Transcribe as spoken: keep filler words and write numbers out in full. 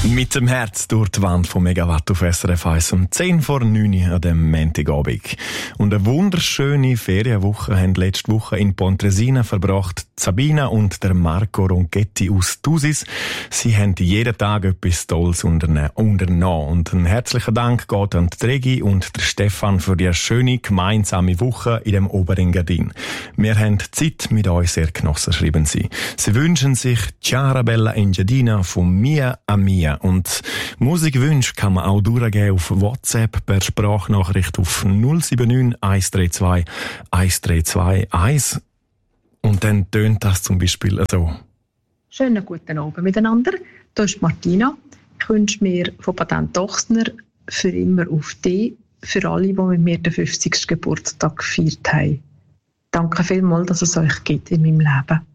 Mit dem Herz durch die Wand von Megawatt auf S R F eins um zehn vor neun an dem Montagabend. Und eine wunderschöne Ferienwoche haben letzte Woche in Pontresina verbracht Sabina und der Marco Ronchetti aus Thusis. Sie haben jeden Tag etwas Tolles unterne- unternommen. Und ein herzlicher Dank geht an die Regi und der Stefan für die schöne gemeinsame Woche in dem Oberengadin. Wir haben die Zeit mit euch sehr genossen, schreiben sie. Sie wünschen sich Ciao Bella Engadina von Mia a Mia. Und Musikwünsche kann man auch durchgeben auf WhatsApp per Sprachnachricht auf null sieben neun eins drei zwei eins drei zwei eins. Und dann tönt das zum Beispiel so. Schönen guten Abend miteinander. Hier ist Martina. Ich wünsche mir von Patent Ochsner für immer auf dich, für alle, die mit mir den fünfzigsten Geburtstag gefeiert haben. Danke vielmals, dass es euch gibt in meinem Leben.